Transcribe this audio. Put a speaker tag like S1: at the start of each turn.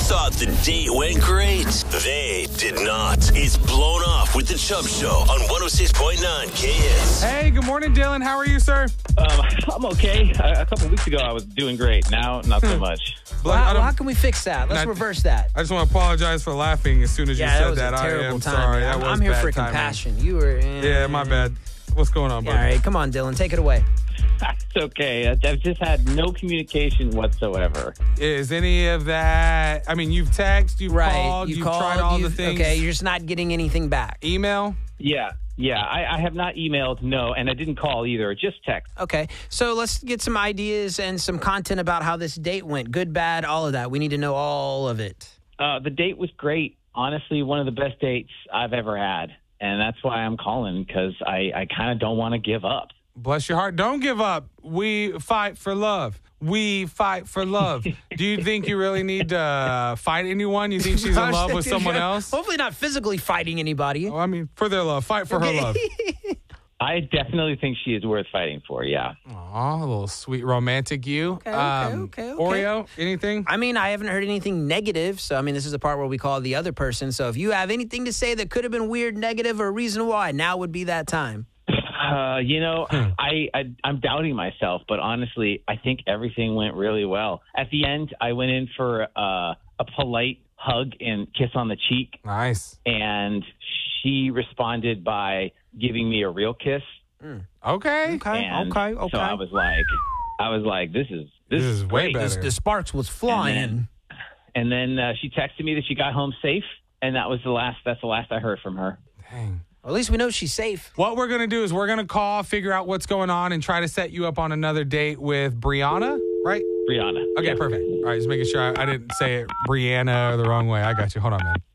S1: thought the date went great? They did not. It's Blown Off with the Chubb Show on 106.9 KS.
S2: Hey, good morning, Dylan. How are you, sir?
S3: I'm okay. A couple weeks ago, I was doing great. Now, not so much.
S4: Well, how can we fix that? Let's reverse that.
S2: I just want to apologize for laughing as soon as you said that.
S4: Was a terrible
S2: I am
S4: time.
S2: sorry.
S4: Man.
S2: That was
S4: I'm here
S2: bad
S4: for
S2: timing.
S4: compassion. You were.
S2: Yeah, my bad. What's going on, buddy?
S4: All right, come on, Dylan. Take it away.
S3: It's okay. I've just had no communication whatsoever.
S2: Is any of that... I mean, you've texted, you've called, you've tried all the things.
S4: Okay, you're just not getting anything back.
S2: Email?
S3: Yeah. I have not emailed, no, and I didn't call either. Just text.
S4: Okay, so let's get some ideas and some content about how this date went. Good, bad, all of that. We need to know all of it.
S3: The date was great. Honestly, one of the best dates I've ever had. And that's why I'm calling, because I kind of don't want to give up.
S2: Bless your heart. Don't give up. We fight for love. We fight for love. Do you think you really need to fight anyone? You think she's in love with someone else?
S4: Hopefully not physically fighting anybody.
S2: Oh, I mean, for their love. Fight for her love.
S3: I definitely think she is worth fighting for, yeah.
S2: Aw, a little sweet romantic you.
S4: Okay.
S2: Oreo, anything?
S4: I mean, I haven't heard anything negative, so I mean, this is the part where we call the other person. So if you have anything to say that could have been weird, negative, or reason why, now would be that time.
S3: I'm doubting myself, but honestly, I think everything went really well. At the end, I went in for a polite hug and kiss on the cheek.
S2: Nice.
S3: And she responded by giving me a real kiss.
S2: Okay.
S3: And so I was like, this is
S2: way
S3: great.
S2: better.
S4: The sparks was flying.
S3: And then she texted me that she got home safe, and that's the last I heard from her.
S2: Dang.
S4: Well, at least we know she's safe.
S2: What we're going to do is we're going to call, figure out what's going on, and try to set you up on another date with Brianna, right?
S3: Brianna.
S2: Okay, perfect. All right, just making sure I didn't say it Brianna the wrong way. I got you. Hold on, man.